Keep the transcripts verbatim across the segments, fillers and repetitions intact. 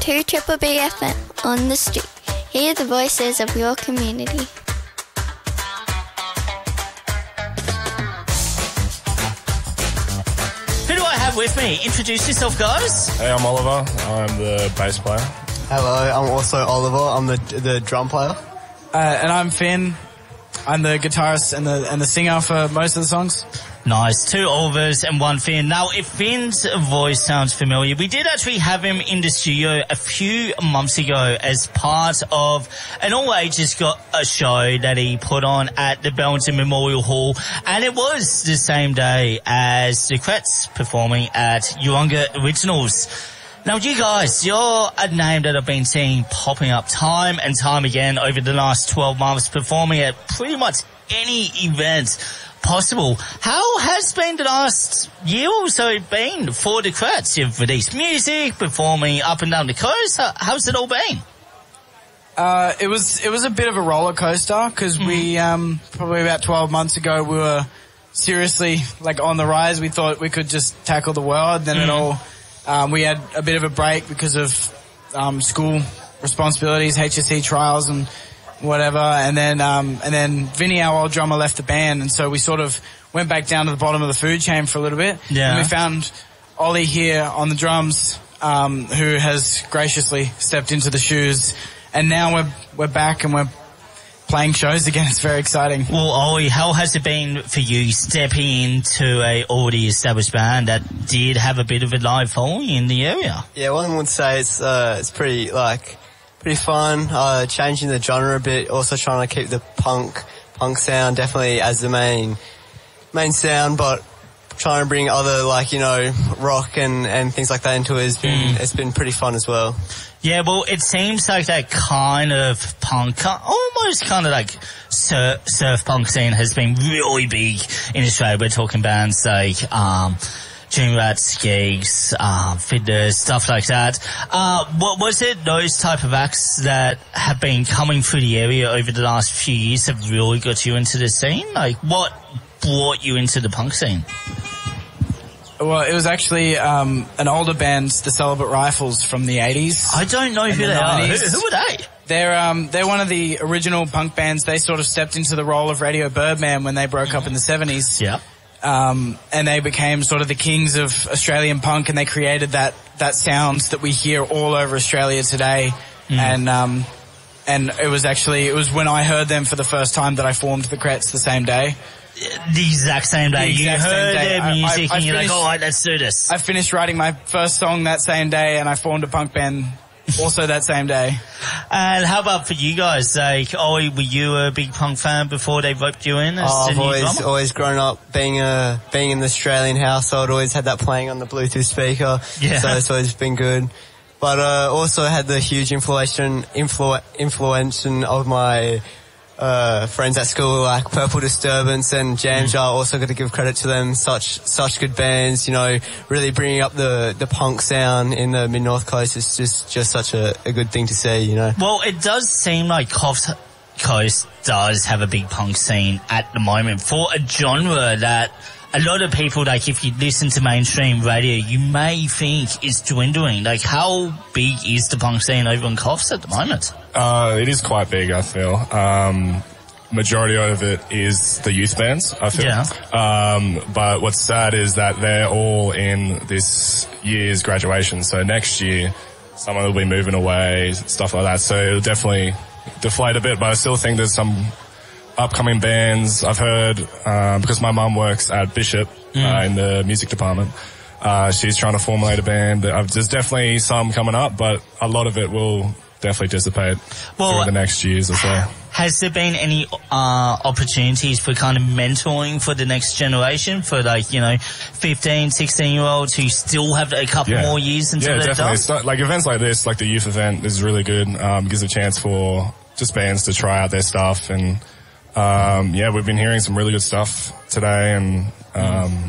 to Triple B F M on the street. Hear the voices of your community. Who do I have with me? Introduce yourself, guys. Hey, I'm Oliver. I'm the bass player. Hello, I'm also Oliver. I'm the the drum player. Uh, and I'm Finn. I'm the guitarist and the and the singer for most of the songs. Nice. Two Olivers and one Finn. Now, if Finn's voice sounds familiar, we did actually have him in the studio a few months ago as part of an all-ages got a show that he put on at the Bellington Memorial Hall, and it was the same day as the Crets performing at Urunga Originals. Now, you guys, you're a name that I've been seeing popping up time and time again over the last twelve months, performing at pretty much any event possible. How has been the last year or so been for the Crets? You've released music, performing up and down the coast. How, how's it all been? Uh, it was it was a bit of a roller coaster because mm. we um, probably about twelve months ago we were seriously like on the rise. We thought we could just tackle the world. Then mm. it all um, we had a bit of a break because of um, school responsibilities, H S C trials, and whatever, and then um, and then Vinny, our old drummer, left the band, and so we sort of went back down to the bottom of the food chain for a little bit. Yeah. And we found Ollie here on the drums, um, who has graciously stepped into the shoes, and now we're we're back and we're playing shows again. It's very exciting. Well, Ollie, how has it been for you stepping into a already established band that did have a bit of a live following in the area? Yeah, one would say it's uh, it's pretty like. Pretty fun, uh, changing the genre a bit, also trying to keep the punk, punk sound definitely as the main, main sound, but trying to bring other, like, you know, rock and, and things like that into it has been, mm. it's been pretty fun as well. Yeah, well, it seems like that kind of punk, almost kind of like surf, surf punk scene has been really big in Australia. We're talking bands like, um, June Rats, Gigs, uh, Fitness, stuff like that. Uh, what was it, those type of acts that have been coming through the area over the last few years have really got you into the scene? Like, what brought you into the punk scene? Well, it was actually um, an older band, the Celibate Rifles, from the eighties. I don't know who the they nineties. are. Who, who are they? They're um, they're one of the original punk bands. They sort of stepped into the role of Radio Birdman when they broke mm-hmm. up in the seventies. Yeah. Um, and they became sort of the kings of Australian punk, and they created that, that sound that we hear all over Australia today. Mm. And, um, and it was actually, it was when I heard them for the first time that I formed the Crets the same day. The exact same day. The exact you heard same day. their music I, I, I and you're finished, like, all right, let's do this. I finished writing my first song that same day, and I formed a punk band also that same day. And how about for you guys? Like, Ollie, were you a big punk fan before they roped you in as oh, the I've new always, drummer? always grown up being a, being in the Australian household, always had that playing on the Bluetooth speaker. Yeah. So it's always been good. But, uh, also had the huge influence, influ, influence of my, uh, friends at school, like Purple Disturbance and Jam Jar. Mm. Also got to give credit to them. Such, such good bands, you know, really bringing up the, the punk sound in the Mid-North Coast is just, just such a, a good thing to see, you know. Well, it does seem like Coffs Coast does have a big punk scene at the moment for a genre that a lot of people, like, if you listen to mainstream radio, you may think is dwindling. Like, how big is the punk scene over in Coffs at the moment? Uh, it is quite big, I feel. Um, majority of it is the youth bands, I feel. Yeah. Um, but what's sad is that they're all in this year's graduation. So next year, someone will be moving away, stuff like that. So it'll definitely deflate a bit, but I still think there's some upcoming bands. I've heard, um, because my mum works at Bishop, mm. uh, in the music department. Uh, she's trying to formulate a band. There's definitely some coming up, but a lot of it will definitely dissipate well, through the next years or so. Has there been any uh opportunities for kind of mentoring for the next generation, for like, you know, fifteen, sixteen year olds who still have a couple yeah. more years until yeah, they're definitely. done? It's like events like this, like the youth event is really good. Um, gives a chance for just bands to try out their stuff, and um yeah, we've been hearing some really good stuff today, and um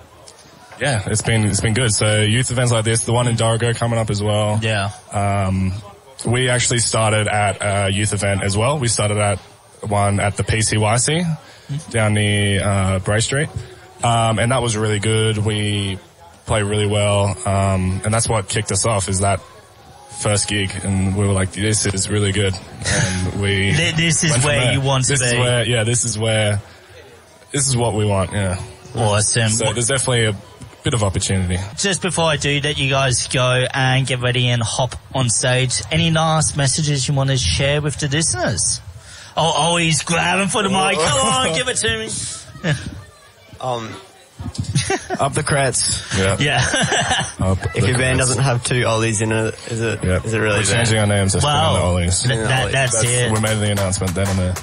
yeah, it's been it's been good. So youth events like this, the one in Dorrigo coming up as well. Yeah. Um we actually started at a youth event as well. We started at one at the P C Y C mm-hmm. down near uh Bray Street. Um and that was really good. We played really well. Um and that's what kicked us off, is that first gig, and we were like, this is really good. And we This is where you want to this be. Is where, yeah, this is where, this is what we want, yeah. Awesome. So there's definitely a bit of opportunity. Just before I do let you guys go and get ready and hop on stage, any last messages you want to share with the listeners? Oh, oh, he's grabbing for the mic. Come on, give it to me. Um, Up the creds. Yeah. Yeah. Up if the your band creds. doesn't have two Ollies in it, is it, Yep. is it really We're there? changing our names to Wow. Spin on the Ollies. Th- that, that's, That's, it. we made the announcement then and there.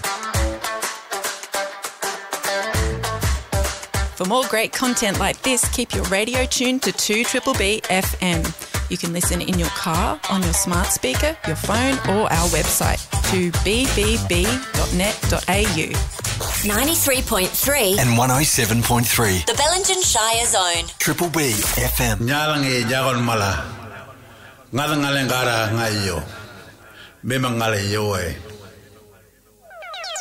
For more great content like this, keep your radio tuned to two B B F M. You can listen in your car, on your smart speaker, your phone, or our website, two b b b dot net dot a u. ninety-three point three And one oh seven point three. The Bellingen Shire Zone. Triple B F M. Nyalangi jagon mala. Ngalang ngalang kara ngayo. Memang ngalayo eh.